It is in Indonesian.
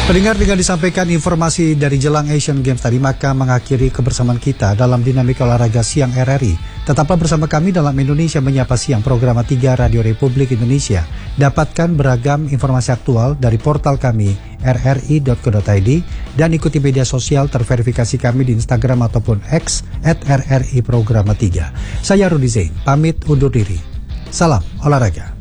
Pendengar, dengan disampaikan informasi dari jelang Asian Games tadi, maka mengakhiri kebersamaan kita dalam Dinamika Olahraga Siang RRI. Tetaplah bersama kami dalam Indonesia Menyapa Siang, program 3 Radio Republik Indonesia. Dapatkan beragam informasi aktual dari portal kami rri.co.id dan ikuti media sosial terverifikasi kami di Instagram ataupun X @RRI Programa 3. Saya Rudi Zain, pamit undur diri. Salam olahraga.